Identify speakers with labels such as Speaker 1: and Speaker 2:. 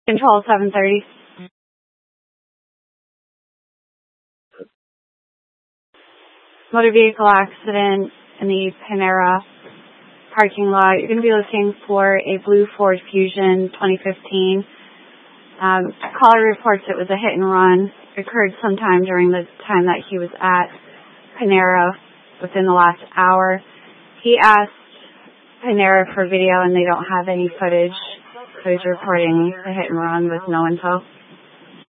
Speaker 1: Control 730. Motor vehicle accident in the Panera parking lot. You're going to be looking for a blue Ford Fusion 2015. Caller reports it was a hit and run. It occurred sometime during the time that he was at Panera within the last hour. He asked Panera for video, and they don't have any footage. So he's reporting the hit and run with no info.